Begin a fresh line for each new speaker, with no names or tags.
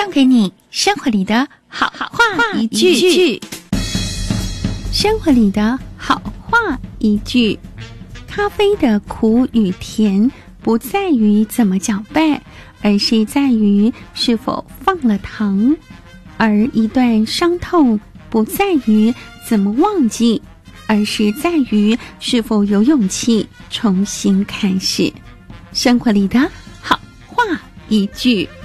送给你生活里的好话一句。生活里的好话一句。咖啡的苦与甜不在于怎么搅拌，而是在于是否放了糖；而一段伤痛不在于怎么忘记，而是在于是否有勇气重新开始。生活里的好话一句。